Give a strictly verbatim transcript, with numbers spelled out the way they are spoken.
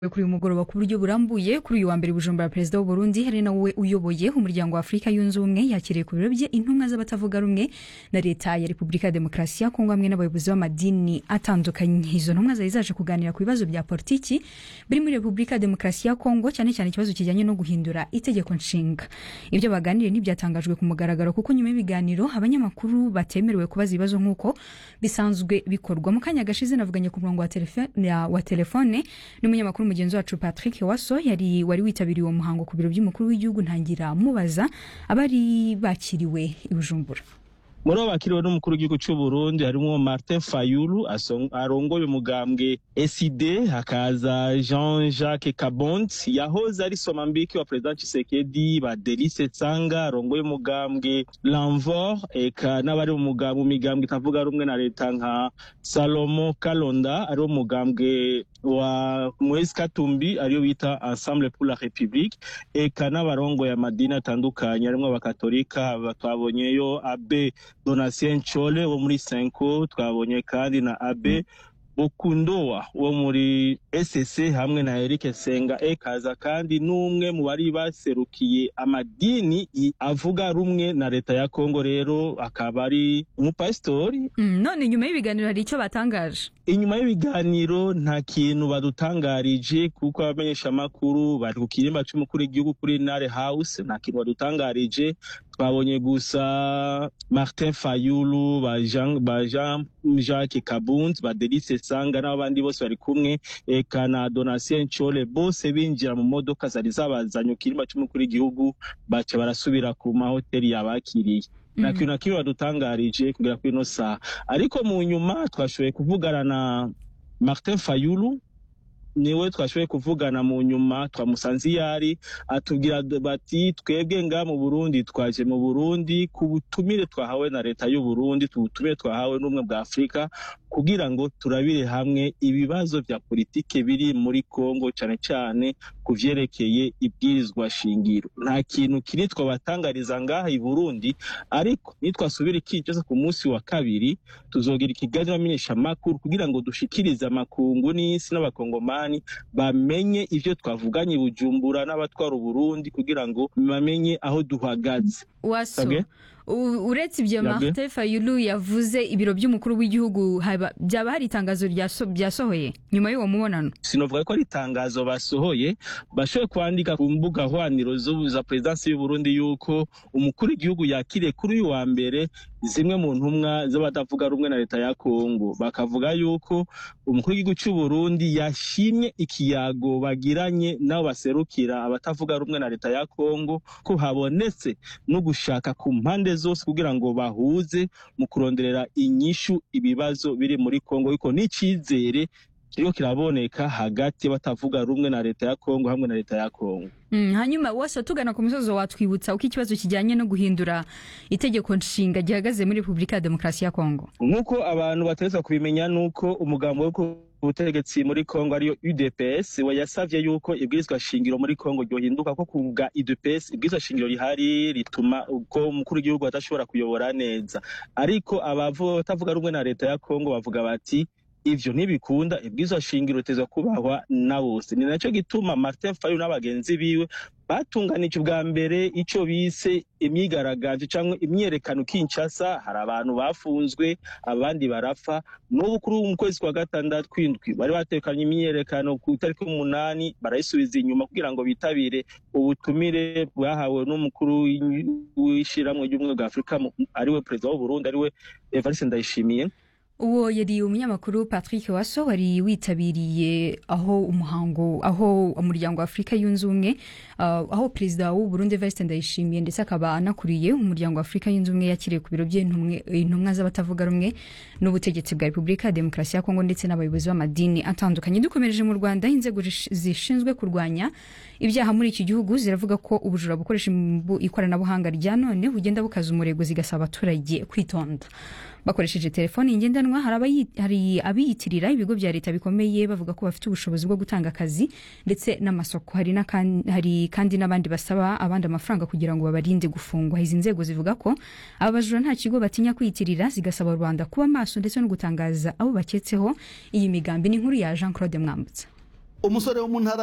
kuri uyu mugoroba ku buryo burambuye kuri uyu wa mbere Bujumbura Perezida w'u Burundi hari nawe uyoboye umuryango wa Afrika yunze ubumwe yakiriye ku biro bye intumwa z'abatavuga rumwe na leta ya Republika ya Demokarasi ya Kongo hamwe n'abayobozi b'amadini atandukanye. Izo ntumwa zari zaje kuganira ku bibazo bya politiki biri muri Republika ya Demokarasi ya Kongo, cyane cyane ikibazo kijyanye no guhindura itegeko nshinga. Ibyo baganiriye ntibyatangajwe ku mugaragaro kuko nyuma y'ibiganiro abanyamakuru batemerewe kubaza ibibazo nk'uko bisanzwe bikorwa. Mu kanya gashize navuganye ku murongo wa telefone wa telefone n'umunyamakuru mugenzi wacu Patrick Waso yari wari witabiriye uwo muhango ku biro by'umukuru w'igihugu, ntangira mubaza abari bakiriwe i Bujumbura. Muri abo bakiriwe n'umukuru w'igihugu cy'u Burundi harimo Martin Fayulu arongoye umugambwe S I D, hakaza Jean-Jacques Kabonzi yahoze ari somambiki wa President Tshisekedi, ba Delice Tsanga arongoye umugambwe Lanvor, eka n'abari mu mugambwe umigambwe itavuga rumwe na leta nka Salomo Kalonda ari umugambwe wa Moise Katumbi ariyo bita Ensemble pour la République, eka n'abarongoye amadini atandukanye harimo abakatolika batwabonyeyo Abe Donatien Chole wo muri Senko, twabonye kandi na Abe Bokundowa wo muri S C hamwe na Eric Senga, ekaza kandi n'umwe mu bari baserukiye amadini avuga rumwe na leta ya Kongo, rero akaba ari umupastori. Mm, none nyuma y'ibiganiro hari icyo batangaje? Inyuma y'ibiganiro nta kintu badutangarije kuko abamenyesha amakuru bari ku kirimba cy'umukuru w'igihugu kuri Nare House, nta kintu badutangarije. Twabonye gusa Martin Fayulu, ba Jean ba Jean Jacques Kabunzi, ba Delice Sanga n'abandi bose bari kumwe, eka na Donatien Chole, bose binjira mu modoka zari zabazanye kirimba cy'umukuru w'igihugu bace barasubira ku mahoteli yabakiriye. Mm. Na kintu kimwe badutangarije kugira kuri no saa, ariko mu nyuma twashoboye kuvugana na Martin Fayulu, niwe twashoboye kuvugana mu nyuma twamusanze yari atubwira bati twebwe nga mu Burundi twaje mu Burundi ku butumire twahawe na leta y'u Burundi, tubutumire twahawe n'umwe bwa Afrika kugira ngo turabire hamwe ibibazo bya politike biri muri Kongo, cyane cyane kuvyerekeye ibwirizwa shingiro. Nta kintu kiri twabatangariza ngaha i Burundi, ariko nitwasubira ikicaza ku munsi wa kabiri tuzogira ikiganiro n'abamenyesha makuru kugira ngo dushikirize amakungu n'isi n'abakongomani bamenye ivyo twavuganye Bujumbura n'abatwara Burundi kugira ngo bamenye aho duhagaze. Waso okay? Uretse ibyo Martin Fayulu yavuze, ibiro by'umukuru w'igihugu byaba hari itangazo ryasohoye nyuma y'uwo mubonano? Sinovuga ko ari itangazo basohoye, bashoboye kwandika ku mbuga hwaniro za Presidence y'u Burundi yuko umukuru w'igihugu yakiriye kuri uyu wa mbere zimwe mu ntumwa z'abatavuga rumwe na leta ya Kongo, bakavuga yuko umukuru w'igihugu cy'u Burundi yashimye ikiyago bagiranye nabo baserukira abatavuga rumwe na leta ya Kongo, ko habonetse no gushaka ku mpande zose kugira ngo bahuze mu kuronderera inyishu ibibazo biri muri Kongo, ariko n'icizere kiriko kiraboneka hagati batavuga rumwe na leta ya Kongo hamwe na leta ya Kongo. Mm, hanyuma wasa tugana ku misozo watwibutsa uko ikibazo kijyanye no guhindura itegeko nshinga gihagaze muri Republika ya Demokarasi ya Kongo. Nkuko abantu batereza kubimenya nuko umugambo wo ubutegetsi muri Kongo ariyo U D P S we yasavye yuko ibwirizwa shingiro muri Kongo ryohinduka, ko kuvuga U D P S ibwirizwa shingiro rihari rituma uko umukuru w'igihugu atashobora kuyobora neza, ariko abatavuga rumwe na leta ya Kongo bavuga bati ivyo ntibikunda, ibwirizwa shingiro ritezwa kubahwa na bose. Ni naco gituma Martin Fayulu n'abagenzi biwe batunganije ubwa mbere ico bise imyigaragambyo cyangwa imyerekano Kinshasa. Hari abantu bafunzwe, abandi barapfa. N'ubu kuri mu kwezi kwa gatandatu kwindwi bari batekanye imyerekano ku itariki umunani, barayisubiza inyuma kugira ngo bitabire ubutumire bwahawe n'umukuru w'ishiramwe ry'ubumwe bwa Afrika ariwe Perezida w'u Burundi ariwe Evariste Ndayishimiye. Uwo yari umunyamakuru Patrick Waso wari witabiriye aho umuhango aho umuryango wa Afrika yunze ubumwe, uh, aho Perezida w'u Burundi Evariste Ndayishimiye ndetse akaba anakuriye umuryango wa Afrika yunze ubumwe yakiriye ku biro by'intumwe intumwa z'abatavuga rumwe n'ubutegetsi bwa Republika ya Demokarasi ya Kongo ndetse n'abayobozi b'amadini atandukanye. Dukomereje mu Rwanda, inzego zishinzwe kurwanya ibyaha muri iki gihugu ziravuga ko ubujura bukoresha ikoranabuhanga rya none bugenda bukaza umurego, zigasaba abaturage kwitonda bakoresheje telefoni ngendanwa. Hari abiyitirira ibigo bya leta bikomeye bavuga ko bafite ubushobozi bwo gutanga akazi ndetse n'amasoko. Hari na hari kandi n'abandi basaba abandi amafaranga kugira ngo babarinde gufungwa. Izi nzego zivuga ko abajura nta kigo batinya kwiyitirira, zigasaba Rwanda kuba maso ndetse no gutangaza abo baketseho iyi migambi. Ni nkuru ya Jean Claude Mwambutsa. umusore wo mu ntara